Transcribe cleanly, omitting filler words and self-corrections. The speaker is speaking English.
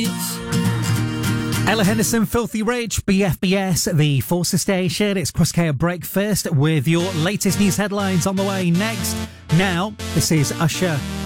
Ella Henderson, Filthy Rich, BFBS, the Forcer Station. It's Cross K Breakfast with your latest news headlines on the way next. Now, this is Usher